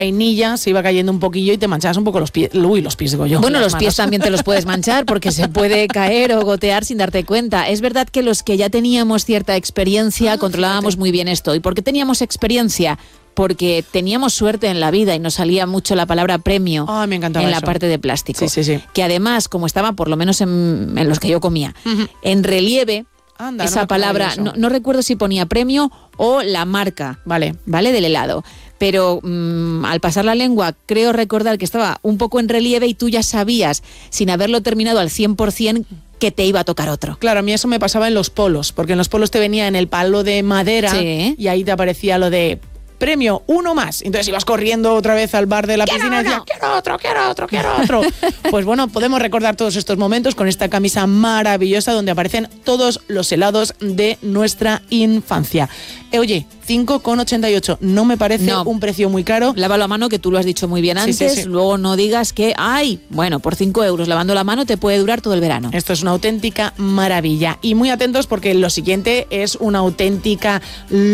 vainilla se iba cayendo un poquillo y te manchabas un poco los pies. Uy, los pies digo yo. Bueno, los manos. pies también te los puedes manchar porque se puede caer o gotear sin darte cuenta. Es verdad que los que ya teníamos cierta experiencia controlábamos muy bien esto. ¿Y por qué teníamos experiencia? Porque teníamos suerte en la vida y nos salía mucho la palabra premio me encantaba en la eso. parte de plástico. Sí. Que además, como estaba, por lo menos en los que yo comía, en relieve, Anda, esa no palabra, no recuerdo si ponía premio o la marca, ¿vale? Del helado. Pero al pasar la lengua, creo recordar que estaba un poco en relieve y tú ya sabías, sin haberlo terminado al 100%, que te iba a tocar otro. Claro, a mí eso me pasaba en los polos, porque en los polos te venía en el palo de madera y ahí te aparecía lo de premio, uno más. Entonces ibas corriendo otra vez al bar de la piscina y decías, quiero otro. Pues bueno, podemos recordar todos estos momentos con esta camisa maravillosa donde aparecen todos los helados de nuestra infancia. Oye, 5,88 no me parece un precio muy caro. Lávalo a mano, que tú lo has dicho muy bien antes. Sí. Luego no digas que, por 5 euros lavando la mano te puede durar todo el verano. Esto es una auténtica maravilla. Y muy atentos porque lo siguiente es una auténtica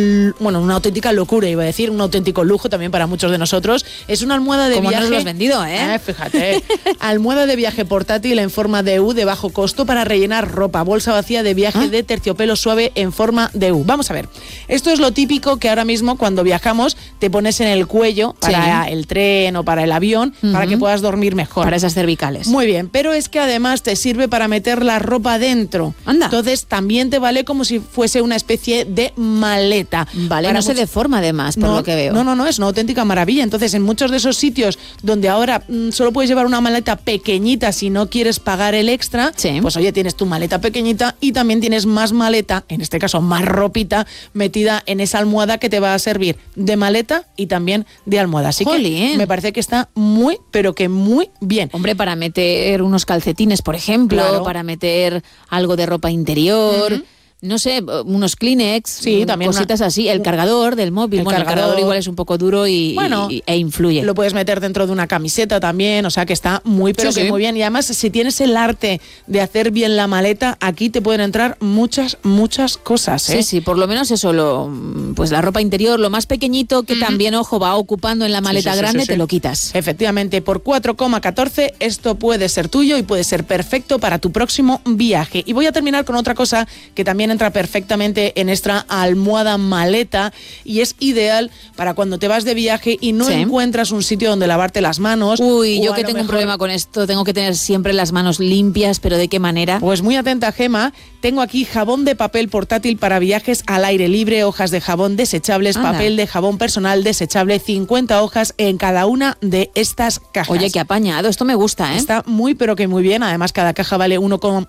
locura, iba a decir, un auténtico lujo también para muchos de nosotros. Es una almohada de viaje. ¿Cómo nos lo has vendido, fíjate. Almohada de viaje portátil en forma de U de bajo costo para rellenar ropa. Bolsa vacía de viaje de terciopelo suave en forma de U. Vamos a ver. Esto es lo típico que ahora mismo cuando viajamos te pones en el cuello para el tren o para el avión para que puedas dormir mejor. Para esas cervicales. Muy bien, pero es que además te sirve para meter la ropa dentro. Anda. Entonces también te vale como si fuese una especie de maleta. Vale, no se deforma además, por lo que veo. No, es una auténtica maravilla. Entonces en muchos de esos sitios donde ahora solo puedes llevar una maleta pequeñita si no quieres pagar el extra, pues oye, tienes tu maleta pequeñita y también tienes más maleta, en este caso más ropita, metida en esa almohada que te va a servir de maleta y también de almohada. Así que me parece que está muy, pero que muy bien. Hombre, para meter unos calcetines, por ejemplo, para meter algo de ropa interior... No sé, unos Kleenex, también cositas así, el cargador del móvil. El cargador igual es un poco duro e influye. Lo puedes meter dentro de una camiseta también, o sea que está muy, pero que muy bien. Y además, si tienes el arte de hacer bien la maleta, aquí te pueden entrar muchas cosas. Sí, por lo menos eso, pues la ropa interior, lo más pequeñito que también, ojo, va ocupando en la maleta grande, te lo quitas. Efectivamente, por 4,14 esto puede ser tuyo y puede ser perfecto para tu próximo viaje. Y voy a terminar con otra cosa que también entra perfectamente en esta almohada maleta y es ideal para cuando te vas de viaje y no encuentras un sitio donde lavarte las manos. Uy, yo que tengo un problema con esto, tengo que tener siempre las manos limpias, pero ¿de qué manera? Pues muy atenta, Gema, tengo aquí jabón de papel portátil para viajes al aire libre, hojas de jabón desechables, papel de jabón personal desechable, 50 hojas en cada una de estas cajas. Oye, qué apañado, esto me gusta, ¿eh? Está muy, pero que muy bien, además cada caja vale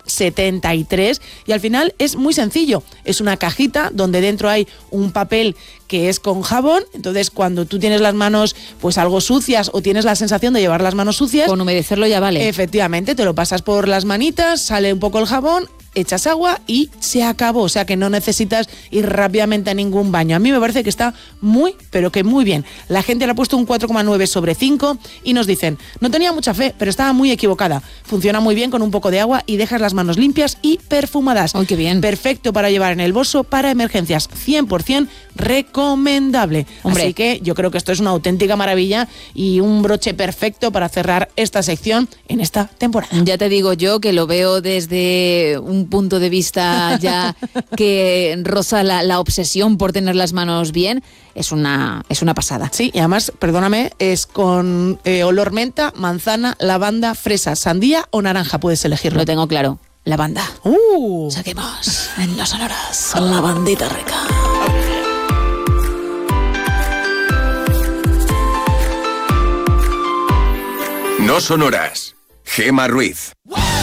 1,73 y al final es muy sencillo. Es una cajita donde dentro hay un papel que es con jabón, entonces cuando tú tienes las manos pues algo sucias o tienes la sensación de llevar las manos sucias, con humedecerlo ya vale. Efectivamente, te lo pasas por las manitas, sale un poco el jabón, echas agua y se acabó, o sea que no necesitas ir rápidamente a ningún baño. A mí me parece que está muy, pero que muy bien. La gente le ha puesto un 4,9 sobre 5 y nos dicen, no tenía mucha fe, pero estaba muy equivocada. Funciona muy bien con un poco de agua y dejas las manos limpias y perfumadas. ¡Ay, qué bien! Perfecto para llevar en el bolso para emergencias, 100% recomendable. Hombre. Así que yo creo que esto es una auténtica maravilla y un broche perfecto para cerrar esta sección en esta temporada. Ya te digo yo que lo veo desde un punto de vista ya que roza la obsesión por tener las manos bien. Es una pasada. Sí, y además, perdóname, es con olor menta, manzana, lavanda, fresa, sandía o naranja, puedes elegirlo. Lo tengo claro, lavanda. Seguimos en No Sonoras, la bandita rica. No Sonoras, Gema Ruiz.